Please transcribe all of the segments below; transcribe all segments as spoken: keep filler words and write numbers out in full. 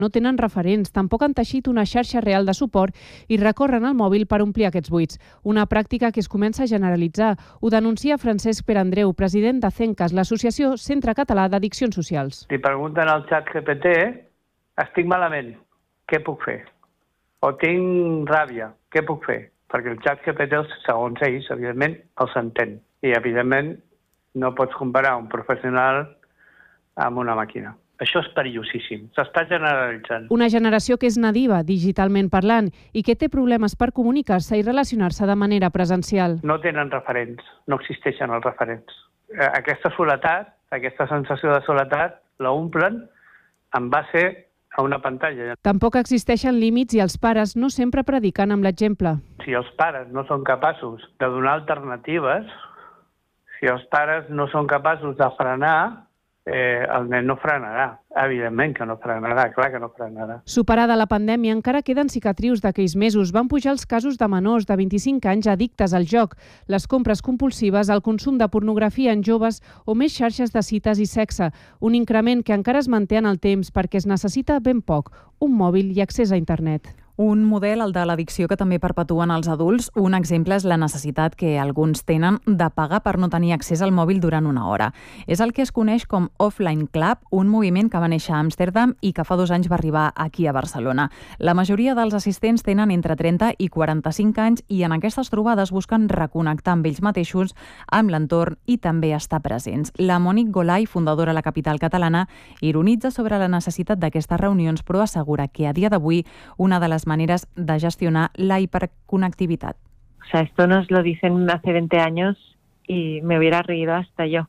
No tenen referents, tampoc han teixit una xarxa real de suport i recorren al mòbil per omplir aquests buits. Una pràctica que es comença a generalitzar. Ho denuncia Francesc Perandreu, president de CENCAS, l'Associació Centre Català d'Addiccions Socials. Si pregunten al xat G P T, estic malament, què puc fer? O tinc ràbia, què puc fer? Perquè el xat G P T, segons ells, evidentment, els entén. I, evidentment, no pots comparar un professional amb una màquina. Això és perillosíssim. S'està generalitzant. Una generació que és nadiva, digitalment parlant, i que té problemes per comunicar-se i relacionar-se de manera presencial. No tenen referents, no existeixen els referents. Aquesta soledat, aquesta sensació de soledat, la omplen en base a una pantalla. Tampoc existeixen límits i els pares no sempre prediquen amb l'exemple. Si els pares no són capaços de donar alternatives, si els pares no són capaços de frenar, Eh, el nen no frenarà. Evidentment que no frenarà, clar que no frenarà. Superada la pandèmia, encara queden cicatrius d'aquells mesos. Van pujar els casos de menors de vint-i-cinc anys addictes al joc, les compres compulsives, el consum de pornografia en joves o més xarxes de cites i sexe. Un increment que encara es manté en el temps perquè es necessita ben poc, un mòbil i accés a internet. Un model, el de l'addicció, que també perpetuen els adults. Un exemple és la necessitat que alguns tenen de pagar per no tenir accés al mòbil durant una hora. És el que es coneix com Offline Club, un moviment que va néixer a Amsterdam i que fa dos anys va arribar aquí a Barcelona. La majoria dels assistents tenen entre trenta i quaranta-cinc anys i en aquestes trobades busquen reconnectar amb ells mateixos, amb l'entorn i també estar presents. La Mònic Golay, fundadora a la capital catalana, ironitza sobre la necessitat d'aquestes reunions, però assegura que a dia d'avui una de les maneras de gestionar la hiperconectividad. O sea, esto nos lo dicen hace veinte años y me hubiera reído hasta yo.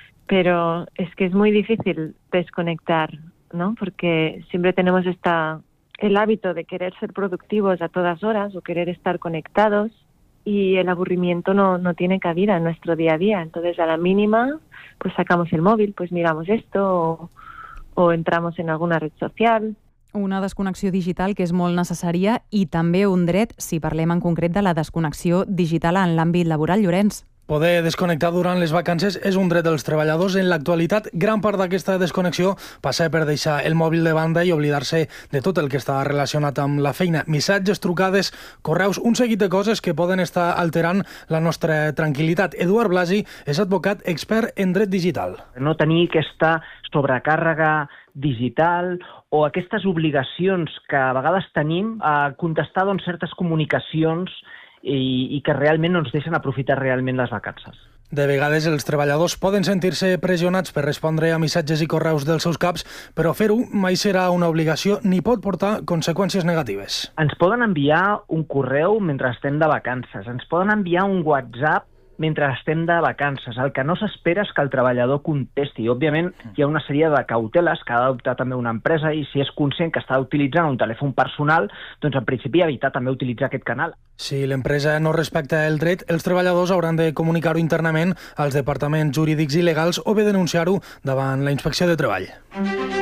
Pero es que es muy difícil desconectar, ¿no? Porque siempre tenemos esta, el hábito de querer ser productivos a todas horas o querer estar conectados y el aburrimiento no, no tiene cabida en nuestro día a día. Entonces, a la mínima, pues sacamos el móvil, pues miramos esto o, o entramos en alguna red social. Una desconnexió digital que és molt necessària i també un dret, si parlem en concret de la desconnexió digital en l'àmbit laboral. Llorenç. Poder desconnectar durant les vacances és un dret dels treballadors. En l'actualitat, gran part d'aquesta desconnexió passa per deixar el mòbil de banda i oblidar-se de tot el que està relacionat amb la feina. Missatges, trucades, correus, un seguit de coses que poden estar alterant la nostra tranquil·litat. Eduard Blasi és advocat expert en dret digital. No tenir aquesta sobrecàrrega digital o aquestes obligacions que a vegades tenim a contestar doncs, certes comunicacions i, i que realment no ens deixen aprofitar realment les vacances. De vegades els treballadors poden sentir-se pressionats per respondre a missatges i correus dels seus caps, però fer-ho mai serà una obligació ni pot portar conseqüències negatives. Ens poden enviar un correu mentre estem de vacances, ens poden enviar un WhatsApp mentre estem de vacances. El que no s'espera és que el treballador contesti. Òbviament, hi ha una sèrie de cauteles que ha d'adoptar també una empresa i si és conscient que està utilitzant un telèfon personal, doncs en principi evitar també utilitzar aquest canal. Si l'empresa no respecta el dret, els treballadors hauran de comunicar-ho internament als departaments jurídics i legals o bé denunciar-ho davant la Inspecció de Treball.